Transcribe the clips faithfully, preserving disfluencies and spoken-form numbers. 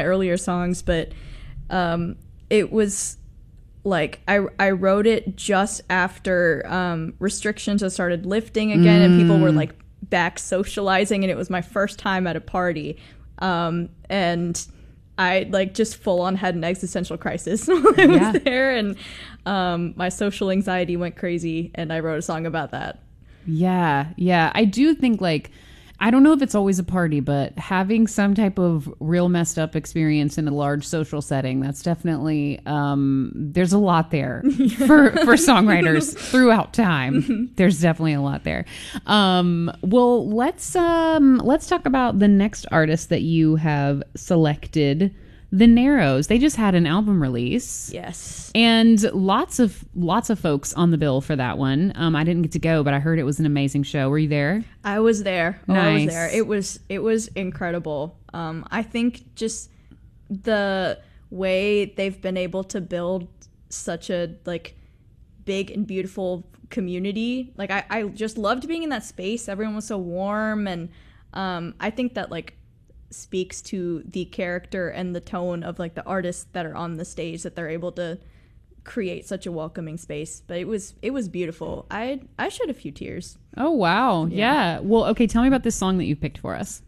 my earlier songs, but um, it was like I I wrote it just after um, restrictions had started lifting again, mm. and people were like back socializing, and it was my first time at a party, um, and I like just full on had an existential crisis while I was yeah. there, and um, my social anxiety went crazy, and I wrote a song about that. Yeah, yeah. I do think like, I don't know if it's always a party, but having some type of real messed up experience in a large social setting, that's definitely, um, there's a lot there for, for songwriters throughout time. There's definitely a lot there. Um, well, let's, um, let's talk about the next artist that you have selected, The Narrows. They just had an album release. Yes. And lots of lots of folks on the bill for that one. Um, I didn't get to go, but I heard it was an amazing show. Were you there? I was there. Oh, nice. I was there. It was it was incredible. Um, I think just the way they've been able to build such a like big and beautiful community. Like I, I just loved being in that space. Everyone was so warm, and um, I think that like speaks to the character and the tone of like the artists that are on the stage, that they're able to create such a welcoming space. But it was it was beautiful. I I shed a few tears. Oh wow. Yeah. yeah. Well, okay, tell me about this song that you picked for us.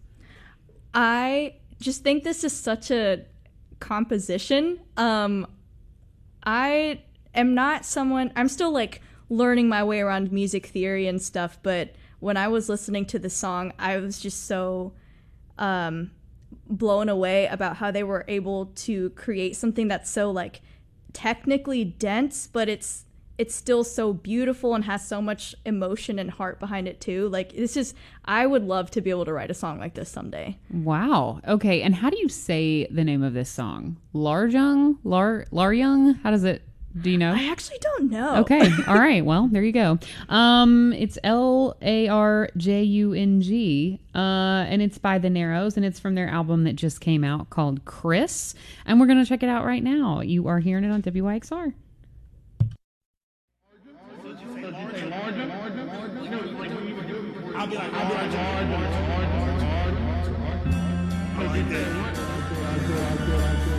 I just think this is such a composition. Um I am not someone, I'm still like learning my way around music theory and stuff, but when I was listening to the song, I was just so um blown away about how they were able to create something that's so like technically dense, but it's it's still so beautiful and has so much emotion and heart behind it too. Like this is, I would love to be able to write a song like this someday. Wow. Okay. And how do you say the name of this song? Larjung? Lar Laryung? How does it, do you know? I actually don't know. Okay. All right. Well, there you go. Um, it's L A R J U N G, uh, and it's by The Narrows, and it's from their album that just came out called Chris. And we're going to check it out right now. You are hearing it on W Y X R. I'll be like, I'll be like,